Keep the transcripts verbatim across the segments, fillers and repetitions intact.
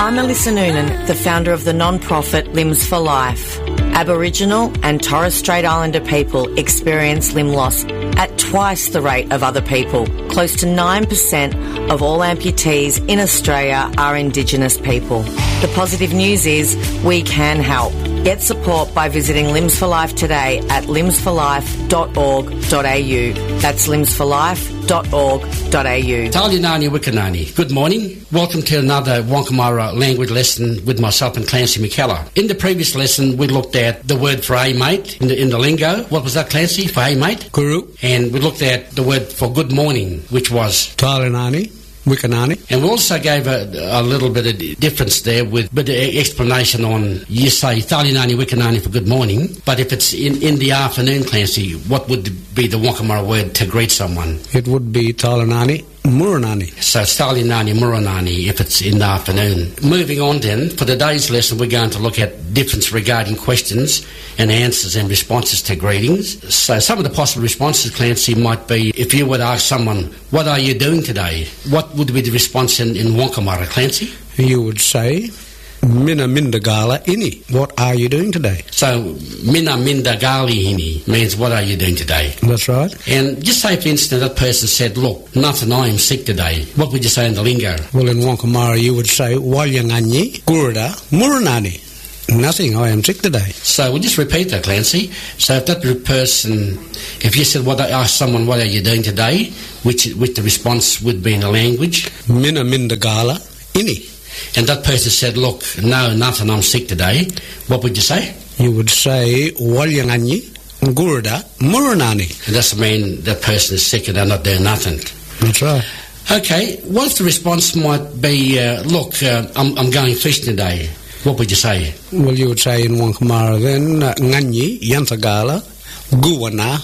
I'm Alyssa Noonan, the founder of the non-profit Limbs for Life. Aboriginal and Torres Strait Islander people experience limb loss at twice the rate of other people. Close to nine percent of all amputees in Australia are Indigenous people. The positive news is we can help. Get support by visiting Limbs for Life today at limbs for life dot org dot a u. That's limbs for life dot org dot a u. Talinani Wikanani. Good morning. Welcome to another Wonkamara language lesson with myself and Clancy McKellar. In the previous lesson, we looked at the word for "hey mate" in the, in the lingo. What was that, Clancy, for "hey mate"? Guru. And we looked at the word for "good morning," which was Talinani Wikanani. And we also gave a, a little bit of difference there with a bit of explanation on, you say Talinani Wikanani for good morning, but if it's in, in the afternoon, Clancy, what would be the Wonkamara word to greet someone? It would be Talinani Muranani. So Talinani Muranani if it's in the afternoon. Moving on then, for today's lesson we're going to look at difference regarding questions and answers and responses to greetings. So some of the possible responses, Clancy, might be if you would ask someone, what are you doing today? What would be the response in, in Wonkamara, Clancy? You would say, Mina Mindagala Ini. What are you doing today? So, Mina Mindagali Ini means what are you doing today? That's right. And just say, for instance, that person said, look, nothing, I am sick today. What would you say in the lingo? Well, in Wonkamara, you would say, Walyanganyi Gurda Muranani. Nothing, I am sick today. So we'll just repeat that, Clancy. So if that person, if you said, what, ask someone, what are you doing today, which, which the response would be in the language? Mina Mindagala Ini. And that person said, look, no, nothing, I'm sick today. What would you say? You would say, Walyanganyi Gurda Muranani. And that's mean that person is sick and they're not doing nothing. That's right. Okay, what if the response might be, uh, look, uh, I'm, I'm going fishing today? What would you say? Well, you would say in Wonkamara then, Nganyi Yantagala Guwana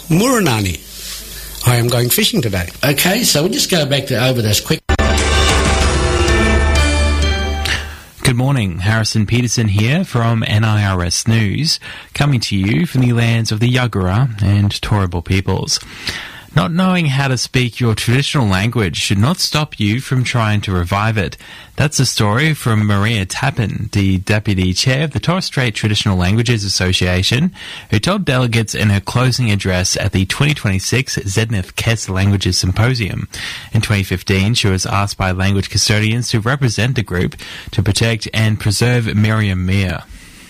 Muranani. I am going fishing today. Okay, so we'll just go back to over this quick. Good morning, Harrison Peterson here from N I R S News, coming to you from the lands of the Yagara and Turrbal peoples. Not knowing how to speak your traditional language should not stop you from trying to revive it. That's a story from Maria Tappan, the Deputy Chair of the Torres Strait Traditional Languages Association, who told delegates in her closing address at the twenty twenty-six Zednith Kes Languages Symposium. In twenty fifteen, she was asked by language custodians to represent the group to protect and preserve Miriam Mir.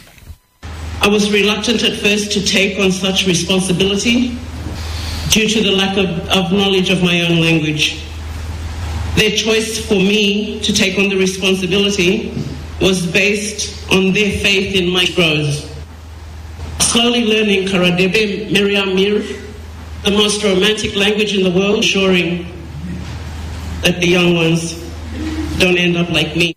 I was reluctant at first to take on such responsibility due to the lack of, of knowledge of my own language. Their choice for me to take on the responsibility was based on their faith in my growth. Slowly learning Karadebe Miriam Mir, the most romantic language in the world, ensuring that the young ones don't end up like me.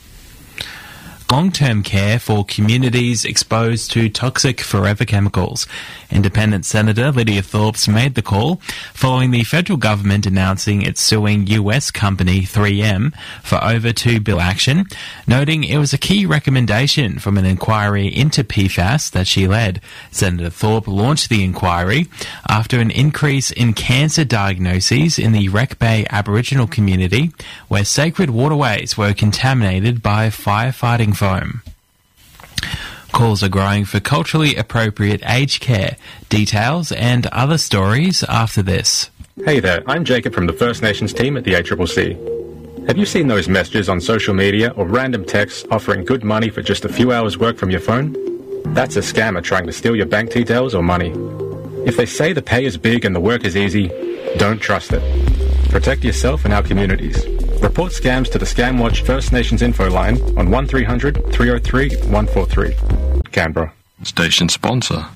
Long-term care for communities exposed to toxic forever chemicals. Independent Senator Lydia Thorpe made the call following the federal government announcing it's suing U S company three M for over two bill action, noting it was a key recommendation from an inquiry into P FAS that she led. Senator Thorpe launched the inquiry after an increase in cancer diagnoses in the Wreck Bay Aboriginal community, where sacred waterways were contaminated by firefighting foam. Calls are growing for culturally appropriate aged care. Details and other stories after this. Hey there, I'm Jacob from the First Nations team at the A C C C. Have you seen those messages on social media or random texts offering good money for just a few hours work from your phone? That's a scammer trying to steal your bank details or money. If they say the pay is big and the work is easy, don't trust it. Protect yourself and our communities. Report scams to the Scamwatch First Nations info line on one three hundred, three oh three, one four three. Canberra. Station sponsor.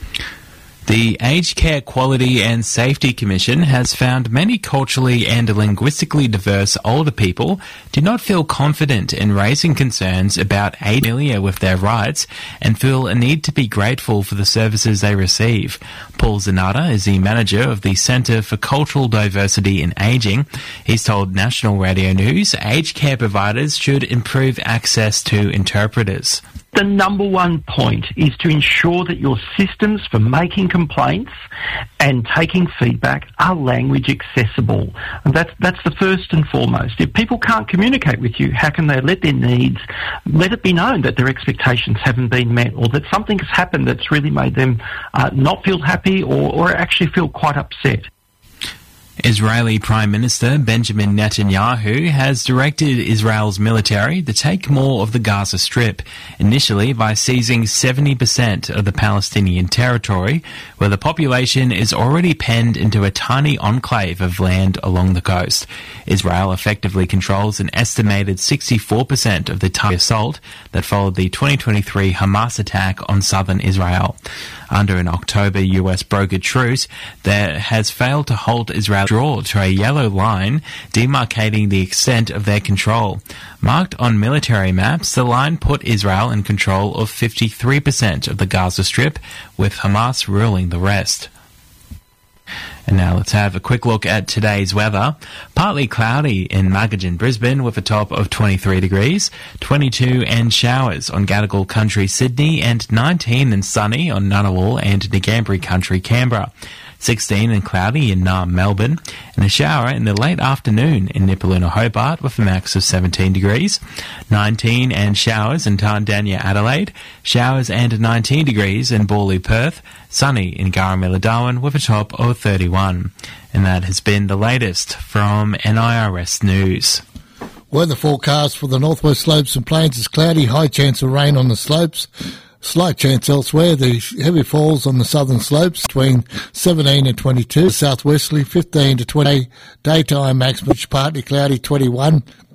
The Aged Care Quality and Safety Commission has found many culturally and linguistically diverse older people do not feel confident in raising concerns about aging, familiar with their rights, and feel a need to be grateful for the services they receive. Paul Zanata is the manager of the Centre for Cultural Diversity in Ageing. He's told National Radio News aged care providers should improve access to interpreters. the number one point is to ensure that your systems for making complaints and taking feedback are language accessible. And that's, that's the first and foremost. If people can't communicate with you, how can they let their needs, let it be known that their expectations haven't been met, or that something has happened that's really made them uh, not feel happy, or, or actually feel quite upset. Israeli Prime Minister Benjamin Netanyahu has directed Israel's military to take more of the Gaza Strip, initially by seizing seventy percent of the Palestinian territory, where the population is already penned into a tiny enclave of land along the coast. Israel effectively controls an estimated sixty-four percent of the target assault that followed the twenty twenty-three Hamas attack on southern Israel. Under an October U S brokered truce that has failed to halt Israel draw to a yellow line demarcating the extent of their control. Marked on military maps, the line put Israel in control of fifty-three percent of the Gaza Strip, with Hamas ruling the rest. And now let's have a quick look at today's weather. Partly cloudy in Magajan, Brisbane, with a top of twenty-three degrees, twenty-two and showers on Gadigal Country, Sydney, and nineteen and sunny on Ngunnawal and Ngambri Country, Canberra. sixteen and cloudy in Naarm, Melbourne, and a shower in the late afternoon in Nipaluna, Hobart, with a max of seventeen degrees. nineteen and showers in Tandanya, Adelaide, showers and nineteen degrees in Borley, Perth, sunny in Garamilla, Darwin, with a top of thirty-one. And that has been the latest from N I R S News. Weather forecast for the northwest slopes and plains is cloudy, high chance of rain on the slopes. Slight chance elsewhere. The heavy falls on the southern slopes between seventeen and twenty-two. Southwesterly fifteen to twenty. Daytime maximum partly cloudy twenty-one.